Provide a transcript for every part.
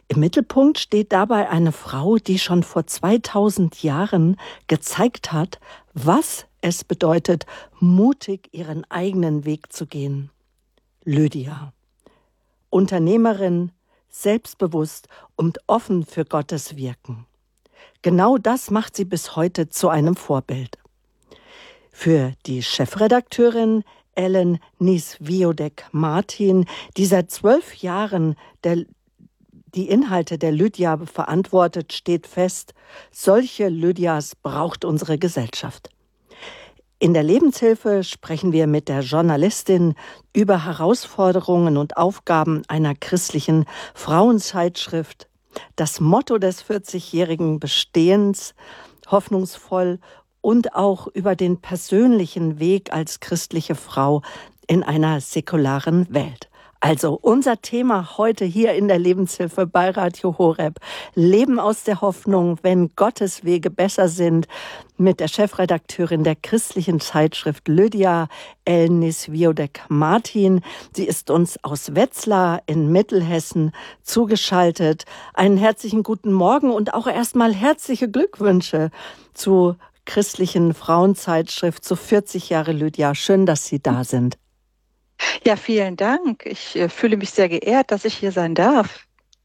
Im Mittelpunkt steht dabei eine Frau, die schon vor 2000 Jahren gezeigt hat, was es bedeutet, mutig ihren eigenen Weg zu gehen. Lydia. Unternehmerin, selbstbewusst und offen für Gottes Wirken. Genau das macht sie bis heute zu einem Vorbild. Für die Chefredakteurin Ellen Nies-Wiodek-Martin, die seit 12 Jahren die Inhalte der Lydia verantwortet, steht fest, solche Lydias braucht unsere Gesellschaft. In der Lebenshilfe sprechen wir mit der Journalistin über Herausforderungen und Aufgaben einer christlichen Frauenzeitschrift. Das Motto des 40-jährigen Bestehens, hoffnungsvoll, und auch über den persönlichen Weg als christliche Frau in einer säkularen Welt. Also unser Thema heute hier in der Lebenshilfe bei Radio Horeb. Leben aus der Hoffnung, wenn Gottes Wege besser sind, mit der Chefredakteurin der christlichen Zeitschrift Lydia, Ellen Nies-Wiodek-Martin. Sie ist uns aus Wetzlar in Mittelhessen zugeschaltet. Einen herzlichen guten Morgen und auch erstmal herzliche Glückwünsche zu christlichen Frauenzeitschrift zu 40 Jahre Lydia. Schön, dass Sie da sind. Ja, vielen Dank. Ich fühle mich sehr geehrt, dass ich hier sein darf.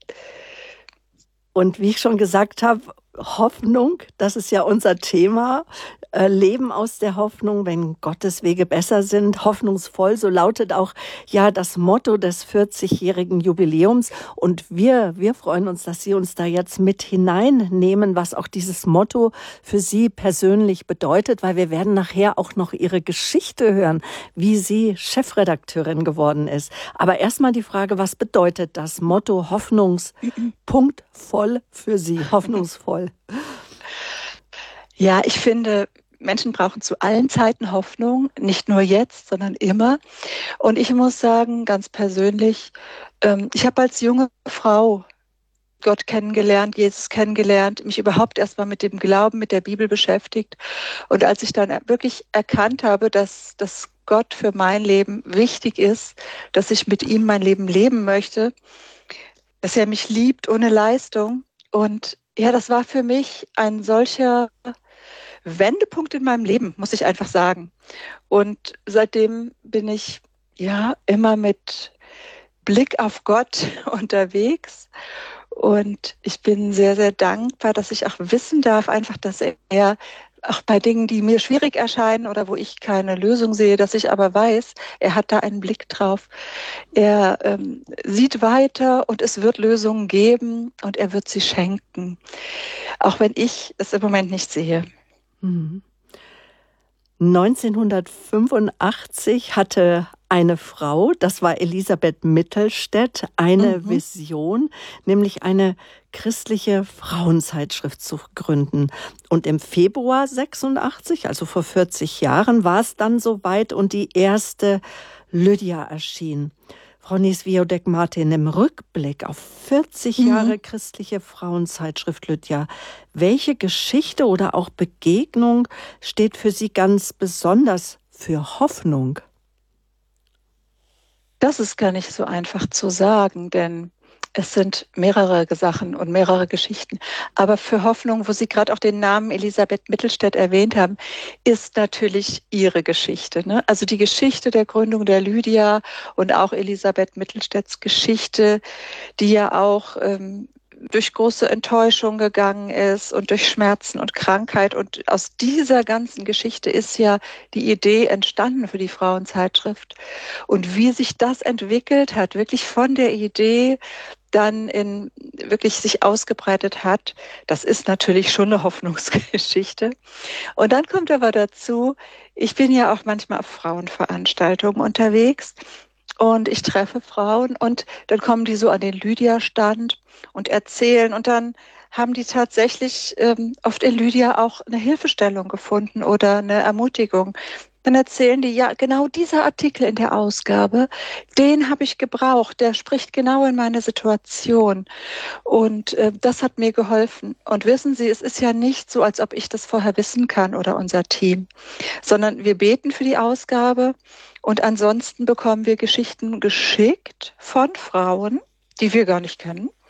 Und wie ich schon gesagt habe, Hoffnung, das ist ja unser Thema. Leben aus der Hoffnung, wenn Gottes Wege besser sind, hoffnungsvoll, so lautet auch ja das Motto des 40-jährigen Jubiläums. Und wir freuen uns, dass Sie uns da jetzt mit hineinnehmen, was auch dieses Motto für Sie persönlich bedeutet, weil wir werden nachher auch noch Ihre Geschichte hören, wie sie Chefredakteurin geworden ist. Aber erstmal die Frage, was bedeutet das Motto Hoffnungspunktvoll für Sie, hoffnungsvoll? Ja, ich finde, Menschen brauchen zu allen Zeiten Hoffnung, nicht nur jetzt, sondern immer. Und ich muss sagen, ganz persönlich, ich habe als junge Frau Gott kennengelernt, Jesus kennengelernt, mich überhaupt erstmal mit dem Glauben, mit der Bibel beschäftigt. Und als ich dann wirklich erkannt habe, dass Gott für mein Leben wichtig ist, dass ich mit ihm mein Leben leben möchte, dass er mich liebt ohne Leistung. Und ja, das war für mich ein solcher Wendepunkt in meinem Leben, muss ich einfach sagen. Und seitdem bin ich ja immer mit Blick auf Gott unterwegs. Und ich bin sehr, sehr dankbar, dass ich auch wissen darf, einfach, dass er auch bei Dingen, die mir schwierig erscheinen oder wo ich keine Lösung sehe, dass ich aber weiß, er hat da einen Blick drauf. Er sieht weiter und es wird Lösungen geben und er wird sie schenken. Auch wenn ich es im Moment nicht sehe. 1985 hatte eine Frau, das war Elisabeth Mittelstädt, eine Vision, nämlich eine christliche Frauenzeitschrift zu gründen. Und im Februar 86, also vor 40 Jahren, war es dann soweit und die erste Lydia erschien. Frau Nies-Wiodek-Martin, im Rückblick auf 40 Jahre christliche Frauenzeitschrift Lydia, welche Geschichte oder auch Begegnung steht für Sie ganz besonders für Hoffnung? Das ist gar nicht so einfach zu sagen, denn es sind mehrere Sachen und mehrere Geschichten. Aber für Hoffnung, wo Sie gerade auch den Namen Elisabeth Mittelstädt erwähnt haben, ist natürlich Ihre Geschichte, ne? Also die Geschichte der Gründung der Lydia und auch Elisabeth Mittelstädts Geschichte, die ja auch durch große Enttäuschung gegangen ist und durch Schmerzen und Krankheit. Und aus dieser ganzen Geschichte ist ja die Idee entstanden für die Frauenzeitschrift. Und wie sich das entwickelt hat, wirklich von der Idee dann in wirklich sich ausgebreitet hat, das ist natürlich schon eine Hoffnungsgeschichte. Und dann kommt aber dazu, ich bin ja auch manchmal auf Frauenveranstaltungen unterwegs und ich treffe Frauen und dann kommen die so an den Lydia-Stand und erzählen und dann haben die tatsächlich oft in Lydia auch eine Hilfestellung gefunden oder eine Ermutigung. Dann erzählen die, ja, genau dieser Artikel in der Ausgabe, den habe ich gebraucht, der spricht genau in meine Situation. Und das hat mir geholfen. Und wissen Sie, es ist ja nicht so, als ob ich das vorher wissen kann oder unser Team, sondern wir beten für die Ausgabe und ansonsten bekommen wir Geschichten geschickt von Frauen, die wir gar nicht kennen.